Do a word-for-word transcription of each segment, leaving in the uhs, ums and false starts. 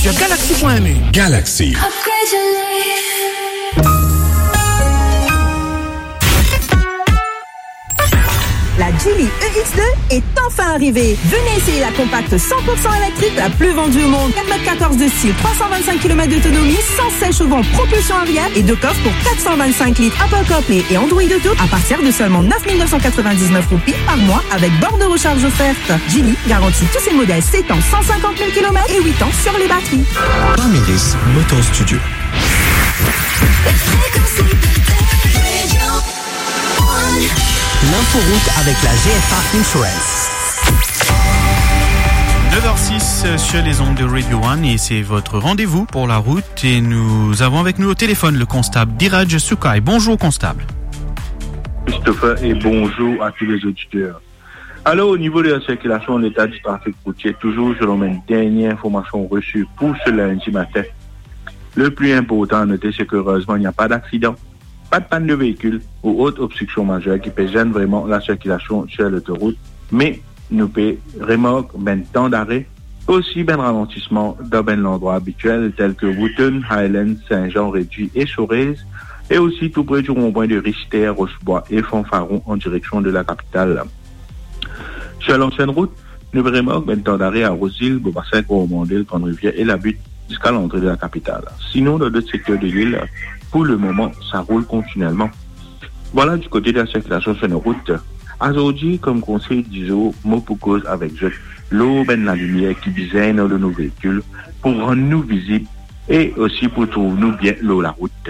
Sur galaxy point m e. Galaxy. La Geely E X deux est enfin arrivée. Venez essayer la compacte cent pour cent électrique la plus vendue au monde. quatre mètres quatorze de style, trois cent vingt-cinq kilomètres d'autonomie, cent seize chevaux, propulsion arrière et deux coffres pour quatre cent vingt-cinq litres. Apple CarPlay et Android Auto à partir de seulement neuf mille neuf cent quatre-vingt-dix-neuf roupies par mois avec borne de recharge offerte. Geely garantit tous ses modèles sept ans, cent cinquante mille kilomètres et huit ans sur les batteries. Parmelis Motor Studio. L'inforoute avec la G F A Insurance. neuf heures six sur les ondes de Radio One et c'est votre rendez-vous pour la route et nous avons avec nous au téléphone le constable Dhiraj Sukai. Bonjour constable. Christopher et bonjour à tous les auditeurs. Alors au niveau de la circulation, l'état du trafic routier, toujours selon mes dernières informations reçues pour ce lundi matin. Le plus important à noter, c'est qu'heureusement il n'y a pas d'accident, pas de panne de véhicule ou autre obstruction majeure qui peut gêner vraiment la circulation sur l'autoroute, mais nous peut remorque ben temps d'arrêt, aussi ben ralentissement dans ben l'endroit habituel tel que Wooten, Highland, Saint-Jean, Réduit et Chorez, et aussi tout près du rond-point de Richter, Rochebois et Fanfaron en direction de la capitale. Sur l'ancienne route, nous remorque ben temps d'arrêt à Rosil, Beaubassin, Gros-Mondel, Grande-Rivière et la butte jusqu'à l'entrée de la capitale. Sinon, dans d'autres secteurs de l'île, pour le moment, ça roule continuellement. Voilà du côté de la circulation sur nos routes. Aujourd'hui, comme conseil du jour, mot pour cause avec je, l'eau, ben la lumière qui design dans nos véhicules pour rendre nous visibles et aussi pour trouver nous bien l'eau la route.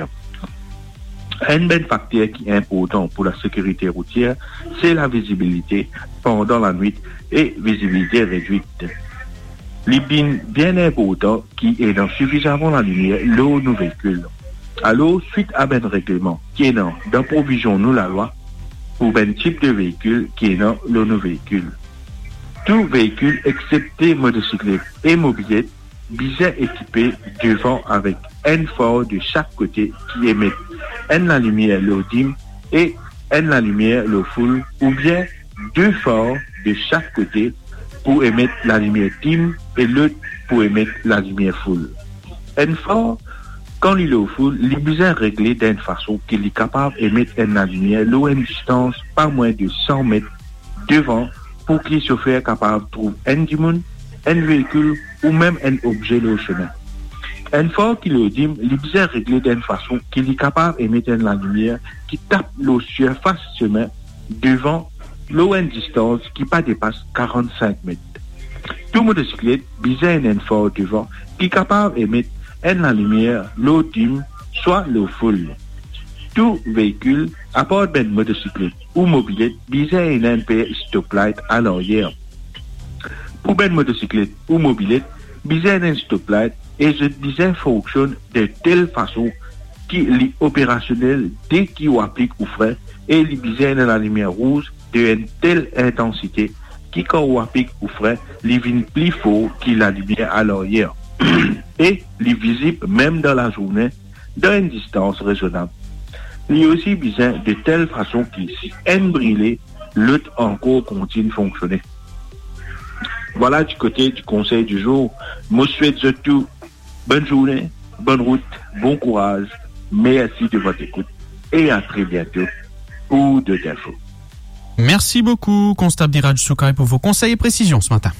Un ben facteur qui est important pour la sécurité routière, c'est la visibilité pendant la nuit et visibilité réduite. L'ibine bien important qui est dans suffisamment la lumière, l'eau nos véhicules. Alors, suite à ben règlement qui est dans, dans provision nous la loi, pour ben type de véhicule qui est dans l'eau nos véhicules. Tout véhicule, excepté motocyclette et mobilette, bien équipé devant avec un phare de chaque côté qui émet un la lumière l'eau dim et un la lumière l'eau full, ou bien deux phares de chaque côté pour émettre la lumière dim et l'autre pour émettre la lumière full. Un phare, quand il est au full, il est bien réglé d'une façon qu'il est capable d'émettre la lumière l'eau à une distance pas moins de cent mètres devant pour qu'il se fasse capable de trouver un dimon, un véhicule ou même un objet au chemin. Un phare qui le dim, il est bien réglé d'une façon qu'il est capable d'émettre la lumière qui tape l'eau surface chemin devant l'eau à une distance qui pas dépasse quarante-cinq mètres. Tout motocyclette bizarre un phare devant qui est capable d'émettre la lumière, l'eau dim, soit l'eau full. Tout véhicule, à part ben motocyclette ou mobilette, bizarre un paire stoplight à l'arrière. Pour ben motocyclette ou mobilette, bizarre un stoplight et ce design fonctionne de telle façon qu'il est opérationnel dès qu'il applique ou frais et il bizarre la lumière rouge de une telle intensité qui quand on applique ou frais, il vient plus fort qu'il la lumière à l'arrière. Et il est visible même dans la journée dans une distance raisonnable. Il est aussi besoin de telle façon qu'il si un brûlé, l'autre encore continue de fonctionner. Voilà du côté du conseil du jour. Moi je souhaite surtout bonne journée, bonne route, bon courage, merci de votre écoute et à très bientôt pour de infos. Merci beaucoup constable Dhiraj Sukai pour vos conseils et précisions ce matin.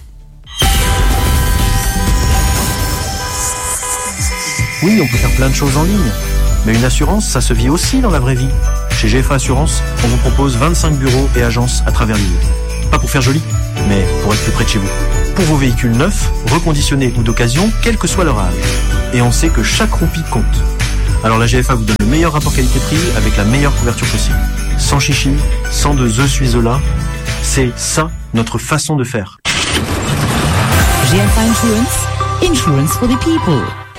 Oui, on peut faire plein de choses en ligne, mais une assurance, ça se vit aussi dans la vraie vie. Chez G F A Assurance, on vous propose vingt-cinq bureaux et agences à travers l'île. Pas pour faire joli, mais pour être plus près de chez vous. Pour vos véhicules neufs, reconditionnés ou d'occasion, quel que soit leur âge. Et on sait que chaque roupie compte. Alors la G F A vous donne le meilleur rapport qualité-prix avec la meilleure couverture possible. Sans chichi, sans de The Suizola, c'est ça notre façon de faire. G F A Insurance, insurance for the people.